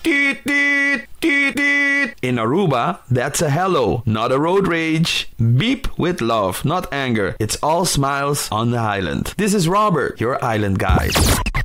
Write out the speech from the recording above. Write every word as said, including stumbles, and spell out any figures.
Toot, toot, toot, toot. In Aruba, that's a hello, not a road rage. Beep with love, not anger. It's all smiles on the island. This is Robert, your island guide.